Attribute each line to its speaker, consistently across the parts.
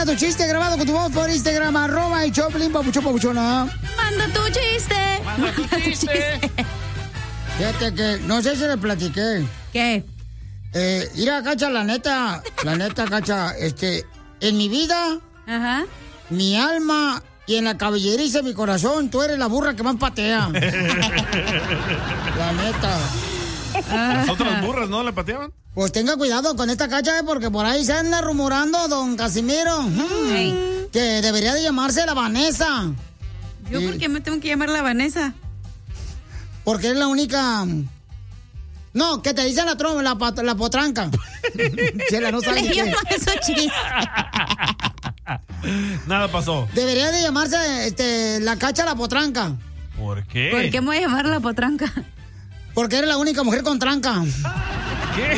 Speaker 1: manda tu chiste grabado con tu voz por Instagram, @el papuchona.
Speaker 2: Manda tu chiste.
Speaker 3: Manda tu chiste.
Speaker 1: Fíjate que, no sé si le platiqué.
Speaker 2: ¿Qué?
Speaker 1: Mira, Cacha, la neta, Cacha, en mi vida,
Speaker 2: Ajá.
Speaker 1: mi alma y en la cabelleriza de mi corazón, tú eres la burra que más patea. La neta.
Speaker 3: Las otras burras, ¿no? ¿Le pateaban?
Speaker 1: Pues tenga cuidado con esta Cacha, porque por ahí se anda rumorando, don Casimiro, que debería de llamarse la Vanessa.
Speaker 2: ¿Yo por qué me tengo que llamar la Vanessa?
Speaker 1: Porque es la única... No, que te dicen la potranca. Chela, no sabes
Speaker 2: Le
Speaker 1: qué.
Speaker 2: llamo eso chiste.
Speaker 3: Nada pasó.
Speaker 1: Debería de llamarse la Cacha la potranca.
Speaker 3: ¿Por qué?
Speaker 2: ¿Por qué me voy a llamar la potranca?
Speaker 1: Porque eres la única mujer con tranca.
Speaker 3: ¿Qué?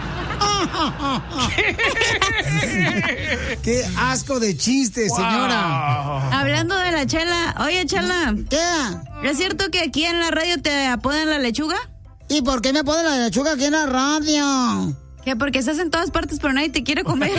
Speaker 1: Qué asco de chiste, señora.
Speaker 2: Hablando de la Chela. Oye, Chela.
Speaker 1: ¿Qué?
Speaker 2: ¿Es cierto que aquí en la radio te apodan la lechuga?
Speaker 1: ¿Y por qué me apodan la lechuga aquí en la radio?
Speaker 2: ¿Qué? Porque estás en todas partes, pero nadie te quiere comer.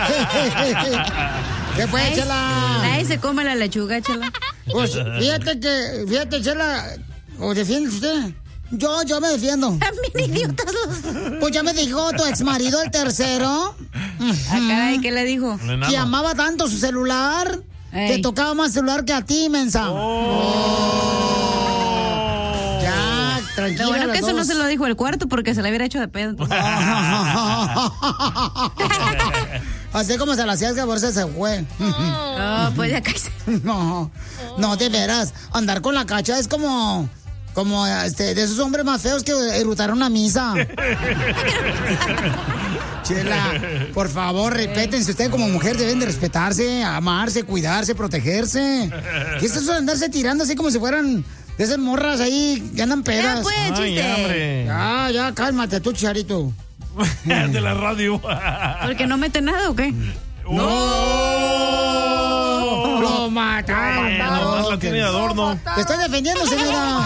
Speaker 1: ¿Qué fue, Chela?
Speaker 2: Nadie se come la lechuga, Chela.
Speaker 1: Pues fíjate, Chela, ¿o defiende usted? Yo me defiendo.
Speaker 2: También idiotas los...
Speaker 1: Pues ya me dijo tu exmarido, el tercero.
Speaker 2: Caray, ¿qué le dijo?
Speaker 1: Que amaba tanto su celular, que tocaba más celular que a ti, mensa. Ya, tranquila.
Speaker 2: Lo bueno
Speaker 1: las
Speaker 2: que eso
Speaker 1: dos.
Speaker 2: no se lo dijo el cuarto porque se le hubiera hecho de pedo.
Speaker 1: Así como se la hacías que por eso se fue.
Speaker 2: Pues ya casi.
Speaker 1: No, de veras. Andar con la Cacha es como de esos hombres más feos que erutaron una misa. Chela, por favor, respétense. Ustedes como mujer deben de respetarse, amarse, cuidarse, protegerse. ¿Qué es eso de andarse tirando así como si fueran de esas morras ahí que andan pedas?
Speaker 2: Ya, pues, chiste.
Speaker 1: Ya, cálmate tú, Chicharito.
Speaker 3: De la radio.
Speaker 2: ¿Porque no mete nada o qué?
Speaker 1: ¡No! ¡Lo mataron!
Speaker 3: No, la tiene de adorno.
Speaker 1: ¡Te estoy defendiendo, señora!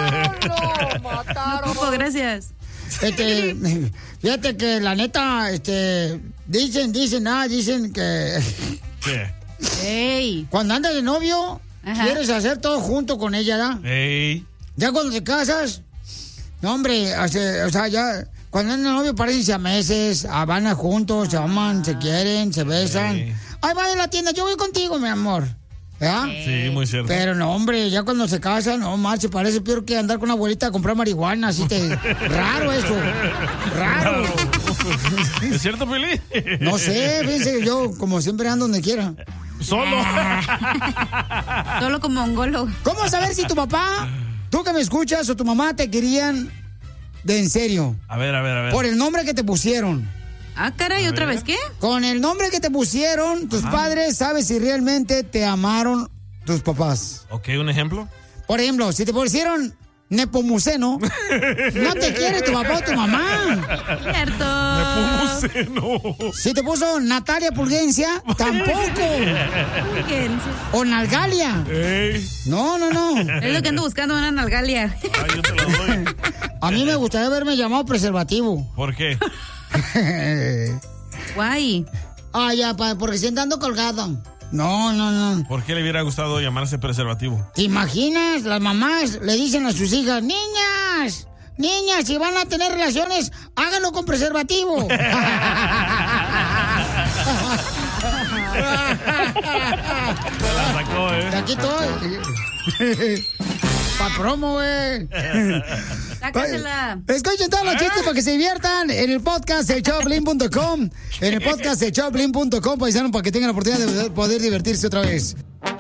Speaker 2: No ocupo, gracias.
Speaker 1: Fíjate que la neta, dicen que...
Speaker 3: ¿Qué?
Speaker 2: ¡Ey!
Speaker 1: Cuando andas de novio, quieres hacer todo junto con ella, ¿verdad?
Speaker 3: ¡Ey!
Speaker 1: Ya cuando te casas, no, hombre, o sea, ya... Cuando andan de novio parecen siameses, van juntos, se aman, se quieren, se besan.
Speaker 3: Sí.
Speaker 1: Ay, va a la tienda, yo voy contigo, mi amor. ¿verdad?
Speaker 3: Sí, muy cierto.
Speaker 1: Pero no, hombre, ya cuando se casan, no, marche, parece peor que andar con una abuelita a comprar marihuana, así te... Raro eso, raro.
Speaker 3: ¿Es cierto, Pili?
Speaker 1: No sé, fíjense, yo como siempre ando donde quiera.
Speaker 3: Solo.
Speaker 2: Solo como mongolo.
Speaker 1: ¿Cómo saber si tu papá, tú que me escuchas, o tu mamá te querían de en serio?
Speaker 3: A ver.
Speaker 1: Por el nombre que te pusieron.
Speaker 2: Ah, caray, ¿otra vez qué?
Speaker 1: Con el nombre que te pusieron, tus padres, sabes si realmente te amaron tus papás.
Speaker 3: Ok, ¿un ejemplo?
Speaker 1: Por ejemplo, si te pusieron Nepomuceno, no te quiere tu papá o tu mamá.
Speaker 2: Cierto.
Speaker 3: Nepomuceno.
Speaker 1: Si te puso Natalia Pulgencia, tampoco.
Speaker 2: Pulgencia.
Speaker 1: O Nalgalia.
Speaker 3: Ey.
Speaker 1: No.
Speaker 2: Es lo que ando buscando, una nalgalia.
Speaker 3: Ay, yo te lo doy.
Speaker 1: A mí me gustaría haberme llamado preservativo.
Speaker 3: ¿Por qué?
Speaker 2: Guay.
Speaker 1: Ah, ya, porque siento ando colgado. No.
Speaker 3: ¿Por qué le hubiera gustado llamarse preservativo?
Speaker 1: ¿Te imaginas? Las mamás le dicen a sus hijas, niñas, si van a tener relaciones, háganlo con preservativo.
Speaker 3: Te la sacó,
Speaker 1: Aquí estoy. Pa' promo, güey.
Speaker 2: Sácasela.
Speaker 1: Escuchen todos los chistes para que se diviertan en el podcast de Choplin.com. En el podcast de Choplin.com, paisano, para que tengan la oportunidad de poder divertirse otra vez.